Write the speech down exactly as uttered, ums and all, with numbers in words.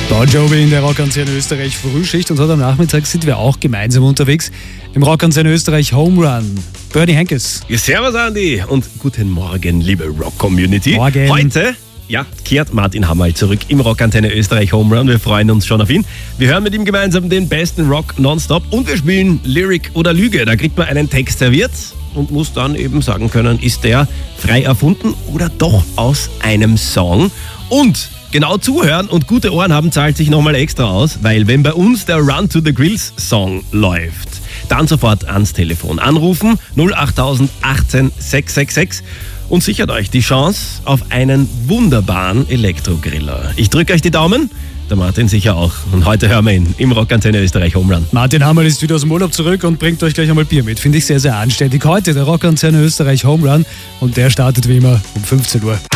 Bon Jovi in der Rockantenne Österreich Frühschicht und heute am Nachmittag sind wir auch gemeinsam unterwegs im Rockantenne Österreich Home Run. Bernie Henkes. Ja, servus Andi und guten Morgen, liebe Rock-Community. Morgen. Heute, ja, kehrt Martin Hammerl zurück im Rockantenne Österreich Home Run. Wir freuen uns schon auf ihn. Wir hören mit ihm gemeinsam den besten Rock nonstop und wir spielen Lyric oder Lüge. Da kriegt man einen Text serviert und muss dann eben sagen können, ist der frei erfunden oder doch aus einem Song. Und genau zuhören und gute Ohren haben zahlt sich nochmal extra aus, weil wenn bei uns der Run to the Grills Song läuft, dann sofort ans Telefon anrufen null acht achtzehn sechs sechs sechs und sichert euch die Chance auf einen wunderbaren Elektrogriller. Ich drücke euch die Daumen, der Martin sicher auch. Und heute hören wir ihn im Rockantenne Österreich Home Run. Martin Hammerl ist wieder aus dem Urlaub zurück und bringt euch gleich einmal Bier mit. Finde ich sehr, sehr anständig. Heute der Rockantenne Österreich Home Run und der startet wie immer um fünfzehn Uhr.